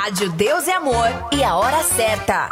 Rádio Deus é Amor e a hora certa.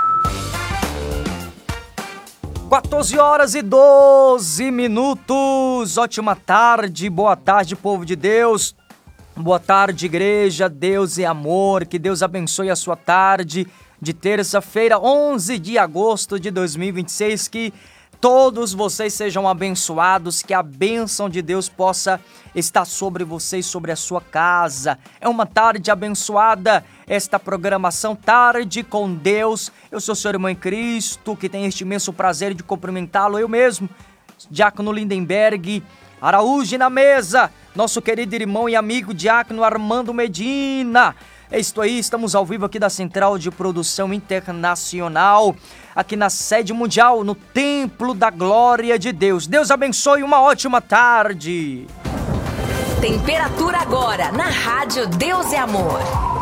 14h12. Ótima tarde, boa tarde, povo de Deus. Boa tarde, igreja. Deus é amor. Que Deus abençoe a sua tarde de terça-feira, 11 de agosto de 2026. Que todos vocês sejam abençoados, que a bênção de Deus possa estar sobre vocês, sobre a sua casa. É uma tarde abençoada, esta programação Tarde com Deus. Eu sou o seu irmão em Cristo, que tem este imenso prazer de cumprimentá-lo. Eu mesmo, Diácono Lindenberg Araújo na mesa, nosso querido irmão e amigo Diácono Armando Medina. É isto aí, estamos ao vivo aqui da Central de Produção Internacional, aqui na sede mundial, no Templo da Glória de Deus. Deus abençoe, uma ótima tarde. Temperatura agora, na Rádio Deus é Amor.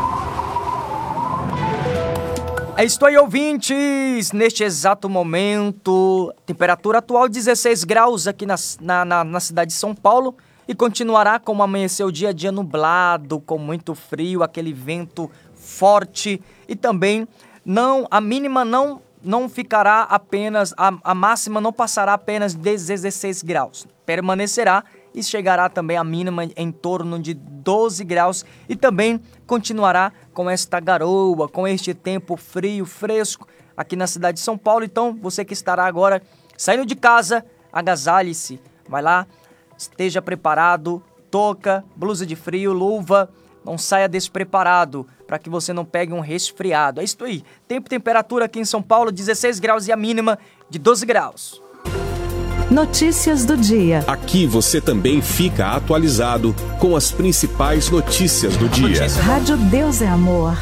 É isto aí, ouvintes, neste exato momento, temperatura atual 16 graus aqui na cidade de São Paulo. E continuará como amanheceu o dia nublado, com muito frio, aquele vento forte. E também a mínima não ficará apenas, a máxima não passará apenas de 16 graus. Permanecerá e chegará também a mínima em torno de 12 graus. E também continuará com esta garoa, com este tempo frio, fresco aqui na cidade de São Paulo. Então, você que estará agora saindo de casa, agasalhe-se, vai lá. Esteja preparado, touca, blusa de frio, luva, não saia despreparado para que você não pegue um resfriado. É isso aí, tempo e temperatura aqui em São Paulo, 16 graus e a mínima de 12 graus. Notícias do dia. Aqui você também fica atualizado com as principais notícias do dia. Rádio Deus é Amor.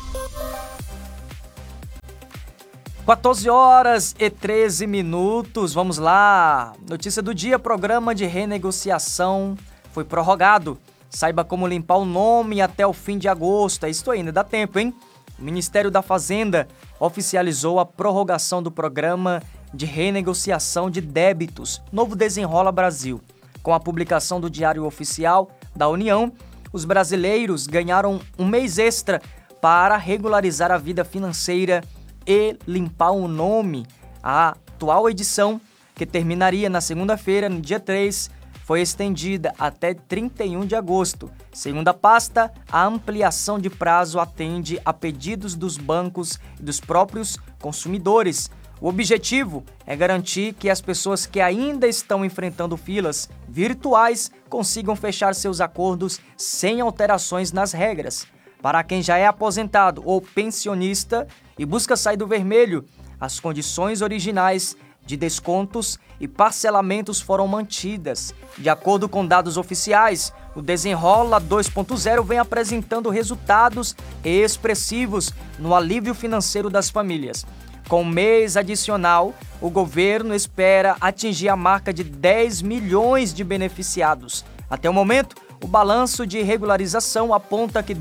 14h13, vamos lá. Notícia do dia, programa de renegociação foi prorrogado. Saiba como limpar o nome até o fim de agosto. É isso ainda, dá tempo, hein? O Ministério da Fazenda oficializou a prorrogação do programa de renegociação de débitos Novo Desenrola Brasil. Com a publicação do Diário Oficial da União, os brasileiros ganharam um mês extra para regularizar a vida financeira e limpar o nome. A atual edição, que terminaria na segunda-feira, no dia 3, foi estendida até 31 de agosto. Segundo a pasta, a ampliação de prazo atende a pedidos dos bancos e dos próprios consumidores. O objetivo é garantir que as pessoas que ainda estão enfrentando filas virtuais consigam fechar seus acordos sem alterações nas regras. Para quem já é aposentado ou pensionista e busca sair do vermelho, as condições originais de descontos e parcelamentos foram mantidas. De acordo com dados oficiais, o Desenrola 2.0 vem apresentando resultados expressivos no alívio financeiro das famílias. Com um mês adicional, o governo espera atingir a marca de 10 milhões de beneficiados. Até o momento, o balanço de regularização aponta que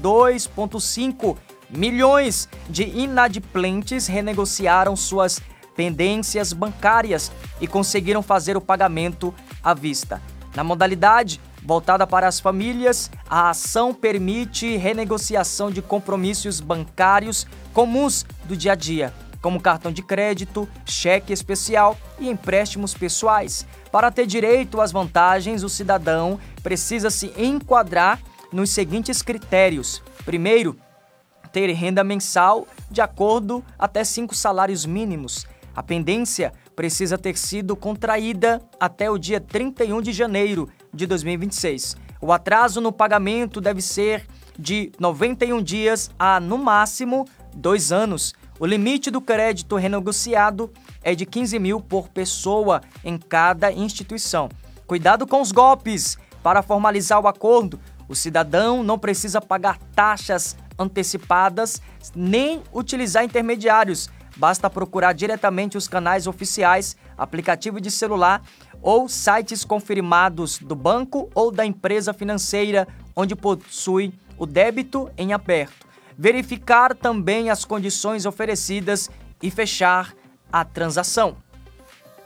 2,5 milhões de inadimplentes renegociaram suas pendências bancárias e conseguiram fazer o pagamento à vista. Na modalidade voltada para as famílias, a ação permite renegociação de compromissos bancários comuns do dia a dia, como cartão de crédito, cheque especial e empréstimos pessoais. Para ter direito às vantagens, o cidadão precisa se enquadrar nos seguintes critérios. Primeiro, ter renda mensal de acordo até 5 salários mínimos. A pendência precisa ter sido contraída até o dia 31 de janeiro de 2026. O atraso no pagamento deve ser de 91 dias a, no máximo, 2 anos. O limite do crédito renegociado é de 15 mil por pessoa em cada instituição. Cuidado com os golpes. Para formalizar o acordo, o cidadão não precisa pagar taxas antecipadas nem utilizar intermediários. Basta procurar diretamente os canais oficiais, aplicativo de celular ou sites confirmados do banco ou da empresa financeira onde possui o débito em aberto. Verificar também as condições oferecidas e fechar a transação.